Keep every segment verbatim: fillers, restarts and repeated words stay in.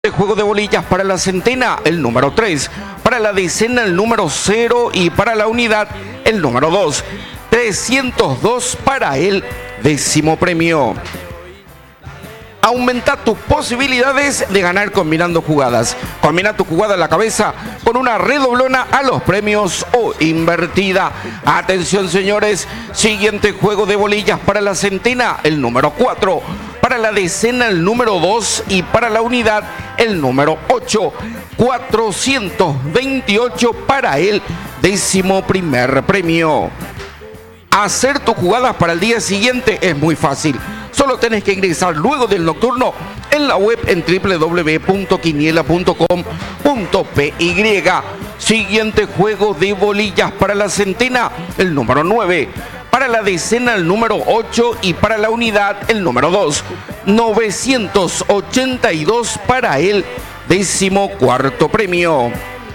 El juego de bolillas para la centena, el número tres. Para la decena, el número cero. Y para la unidad, el número dos. trescientos dos para el décimo premio. Aumenta tus posibilidades de ganar combinando jugadas. Combina tu jugada a la cabeza con una redoblona a los premios o invertida. Atención, señores. Siguiente juego de bolillas para la centena, el número cuatro. Para la decena, el número dos. Y para la unidad, el número ocho. cuatrocientos veintiocho para el décimo primer premio. Hacer tus jugadas para el día siguiente es muy fácil. Solo tenés que ingresar luego del nocturno en la web en doble u doble u doble u punto quiniela punto com punto p y. Siguiente juego de bolillas para la centena, el número nueve. Para la decena, el número ocho. Y para la unidad, el número dos. novecientos ochenta y dos para el décimo cuarto premio.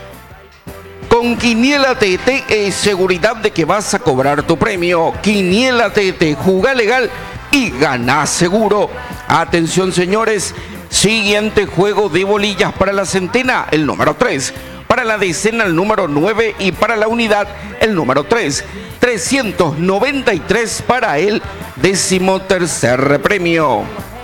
Con Quiniela T T es seguridad de que vas a cobrar tu premio. Quiniela T T, juga legal y gana seguro. Atención, señores. Siguiente juego de bolillas para la centena, el número tres. Para la decena, el número nueve. Y para la unidad, el número tres. trescientos noventa y tres para el décimo tercer premio.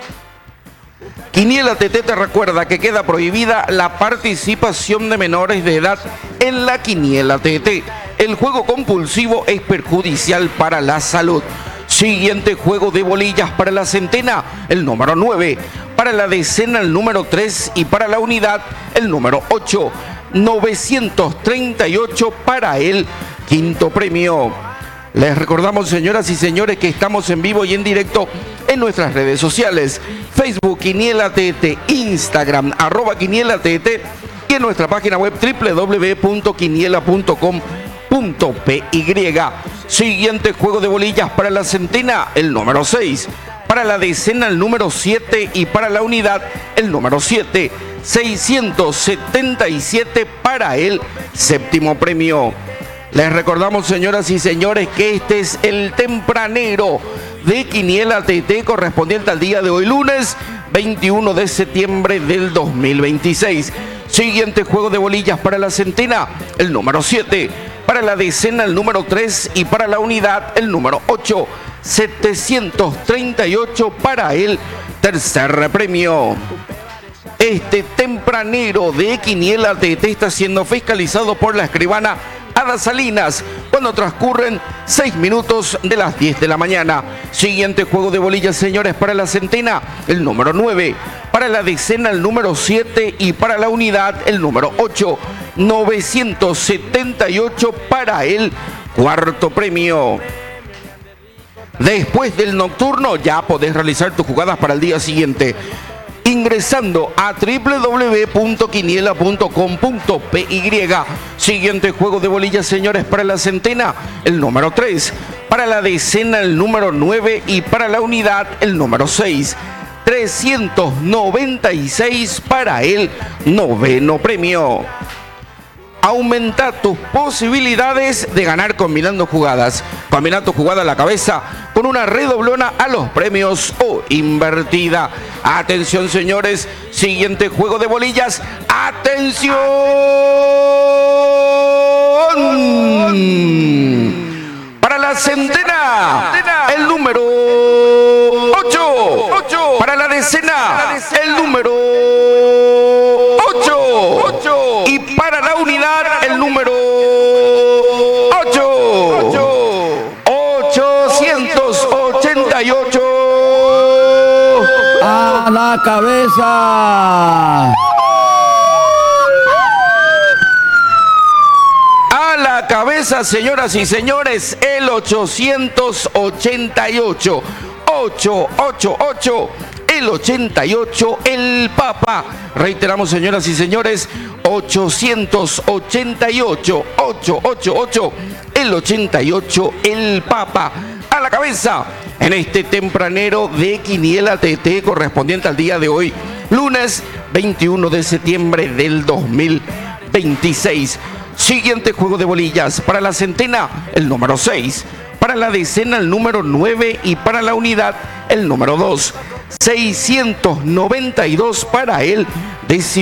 Quiniela T T te recuerda que queda prohibida la participación de menores de edad en la Quiniela T T. El juego compulsivo es perjudicial para la salud. Siguiente juego de bolillas para la centena, el número nueve. Para la decena, el número tres. Y para la unidad, el número ocho. novecientos treinta y ocho para el quinto premio. Les recordamos, señoras y señores, que estamos en vivo y en directo en nuestras redes sociales. Facebook Quiniela T T, Instagram arroba Quiniela T T y en nuestra página web doble u doble u doble u punto quiniela punto com punto p y. Siguiente juego de bolillas para la centena, el número seis. Para la decena, el número siete. Y para la unidad, el número siete. seiscientos setenta y siete para el séptimo premio. Les recordamos, señoras y señores, que este es el tempranero de Quiniela T T correspondiente al día de hoy, lunes veintiuno de septiembre del dos mil veintiséis. Siguiente juego de bolillas para la centena, el número siete. Para la decena, el número tres. Y para la unidad, el número ocho. setecientos treinta y ocho para el tercer premio. Este tempranero de Quiniela T T está siendo fiscalizado por la escribana Ada Salinas cuando transcurren seis minutos de las diez de la mañana. Siguiente juego de bolillas, señores, para la centena, el número nueve. Para la decena, el número siete. Y para la unidad, el número ocho. novecientos setenta y ocho para el cuarto premio. Después del nocturno ya podés realizar tus jugadas para el día siguiente ingresando a doble u doble u doble u punto quiniela punto com punto p y. Siguiente juego de bolillas, señores, para la centena, el número tres. Para la decena, el número nueve. Y para la unidad, el número seis. trescientos noventa y seis para el noveno premio. Aumenta tus posibilidades de ganar combinando jugadas. Combina tu jugada a la cabeza con una redoblona a los premios o invertida. Atención, señores. Siguiente juego de bolillas. ¡Atención! Para la centena, el número ocho. Para la decena, el número ocho. Y para la unidad, el número ocho. ochocientos ochenta y ocho. A la cabeza. A la cabeza, señoras y señores, el ochocientos ochenta y ocho. ochocientos ochenta y ocho. El ochenta y ocho, el Papa. Reiteramos, señoras y señores, ochocientos ochenta y ocho, ochocientos ochenta y ocho, el ochenta y ocho, el Papa. A la cabeza en este tempranero de Quiniela T T correspondiente al día de hoy, lunes veintiuno de septiembre del dos mil veintiséis. Siguiente juego de bolillas para la centena, el número seis. Para la decena, el número nueve. Y para la unidad, el número dos. seiscientos noventa y dos para el décimo.